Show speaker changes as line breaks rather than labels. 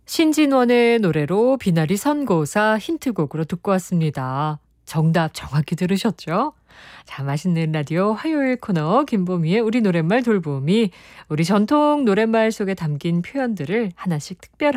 신진원의 노래로 비나리 선고사 힌트곡으로 듣고 왔습니다. 정답 정확히 들으셨죠? 자, 맛있는 라디오 화요일 코너 김보미의 우리 노랫말 돌보미. 우리 전통 노랫말 속에 담긴 표현들을 하나씩 특별하게